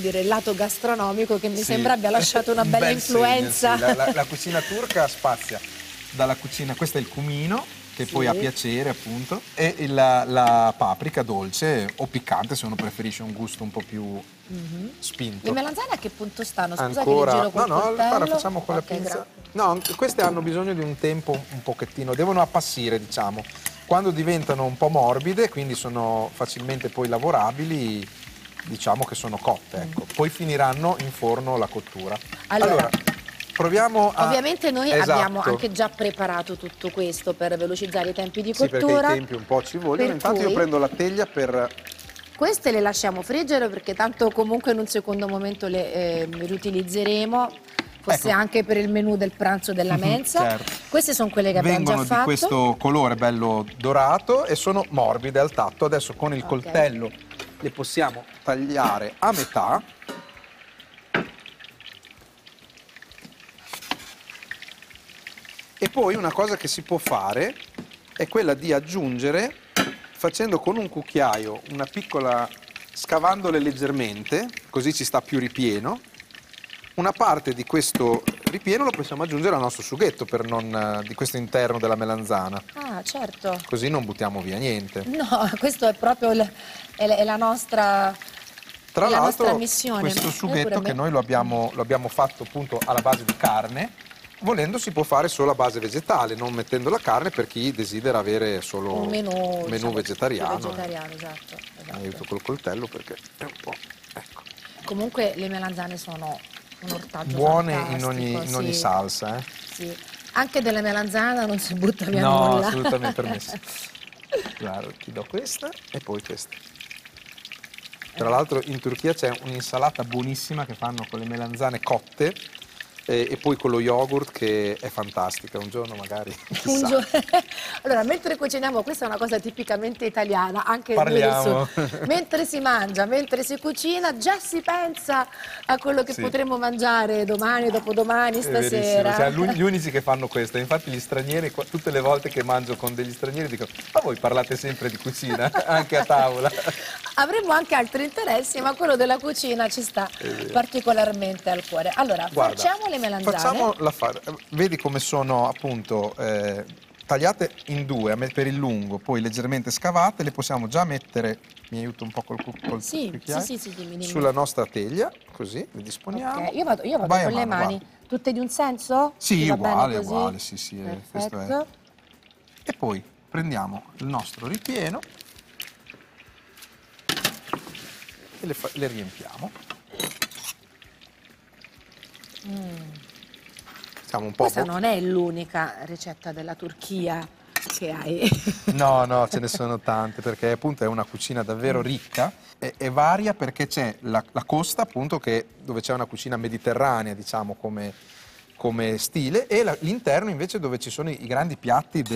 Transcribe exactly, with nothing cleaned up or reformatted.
dire il lato gastronomico che mi Sì. sembra abbia lasciato una Un bella bel influenza. segno, sì. la, la, la cucina turca spazia dalla cucina, questo è il cumino, che Sì. poi ha piacere appunto, e il- la, la paprika dolce o piccante se uno preferisce un gusto un po' più Mm-hmm. spinto. Le melanzane a che punto stanno? Scusa Ancora, che le giro col no, no, coltello. guarda, facciamo con la Ok, pinza. grazie. No, queste hanno bisogno di un tempo un pochettino, devono appassire, diciamo. Quando diventano un po' morbide, quindi sono facilmente poi lavorabili, diciamo che sono cotte, ecco. Poi finiranno in forno la cottura. Allora, Allora proviamo a... ovviamente noi Esatto. abbiamo anche già preparato tutto questo per velocizzare i tempi di Sì, perché i cottura. tempi un po' ci vogliono. Per Intanto cui io prendo la teglia per... queste le lasciamo friggere perché tanto comunque in un secondo momento le eh, riutilizzeremo. Forse Ecco. anche per il menù del pranzo della mensa. Certo. Queste sono quelle che abbiamo già Vengono fatto. di questo colore bello dorato e sono morbide al tatto. Adesso con il Ok. coltello le possiamo tagliare a metà. E poi una cosa che si può fare è quella di aggiungere, facendo con un cucchiaio una piccola, scavandole leggermente, così ci sta più ripieno, una parte di questo ripieno lo possiamo aggiungere al nostro sughetto per non, di questo interno della melanzana. Ah, certo. Così non buttiamo via niente. No, questo è proprio il- è, è la nostra, Tra è la nostra l'altro missione. questo Eh, sughetto pure che me. noi lo abbiamo, lo abbiamo fatto appunto alla base di carne, volendo si può fare solo a base vegetale, non mettendo la carne per chi desidera avere solo Un menù, menù diciamo, vegetariano. più vegetariano, esatto, esatto. Aiuto col coltello perché è un po'... ecco. Comunque le melanzane sono un ortaggio Buone in fantastico, ogni, in ogni sì, salsa, eh? sì. Anche delle melanzane non si butta via No, nulla. assolutamente permesso. Claro, ti do questa e poi questa. Tra l'altro in Turchia c'è un'insalata buonissima che fanno con le melanzane cotte e, e poi con lo yogurt che è fantastica. Un giorno magari, Un chissà. gio- allora, mentre cuciniamo, questa è una cosa tipicamente italiana, anche noi del Parliamo. sud. Mentre si mangia, mentre si cucina, già si pensa a quello che Sì. potremo mangiare domani, dopodomani, È verissimo, stasera. cioè, l'uni- gli unici che fanno questo, infatti gli stranieri, qua- tutte le volte che mangio con degli stranieri dicono ma voi parlate sempre di cucina, anche a tavola. Avremo anche altri interessi, ma quello della cucina ci sta particolarmente al cuore. Allora, Guarda, facciamo le melanzane. facciamo la far- vedi come sono appunto eh, tagliate in due a me- per il lungo, poi leggermente scavate, le possiamo già mettere, mi aiuto un po' col, cu- col Sì, cucchiaio, sì, sì, sì, dimmi, dimmi. sulla nostra teglia, così le disponiamo. Ok, io vado, io vado Vai a con le mano, mani, guarda. tutte di un senso? Sì, Ti va uguale, bene così? uguale, sì, sì, eh, questo è. Perfetto. E poi prendiamo il nostro ripieno e le, fa- le riempiamo. Siamo un po'... Questa non è l'unica ricetta della Turchia che hai. No, no, ce ne sono tante perché appunto è una cucina davvero ricca e, e varia perché c'è la, la costa appunto che, dove c'è una cucina mediterranea diciamo come, come stile e la- l'interno invece dove ci sono i, i grandi piatti